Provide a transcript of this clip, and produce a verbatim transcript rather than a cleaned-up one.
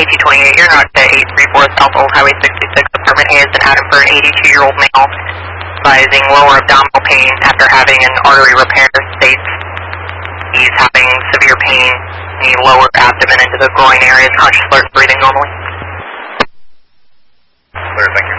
K T twenty-eight, you're not at eight three four South Old Highway sixty-six, apartment A is an item for an eighty-two-year-old male, advising lower abdominal pain after having an artery repair, states he's having severe pain in the lower abdomen into the groin area, conscious alert, breathing normally. Clear, thank you.